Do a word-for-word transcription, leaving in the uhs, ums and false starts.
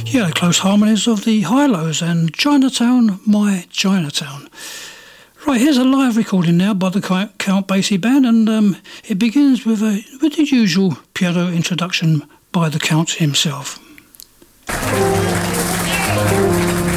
Yeah, the close harmonies of the Hi-Lows and Chinatown, My Chinatown. Right, here's a live recording now by the Count Basie Band, and um, it begins with, a, with the usual piano introduction by the Count himself.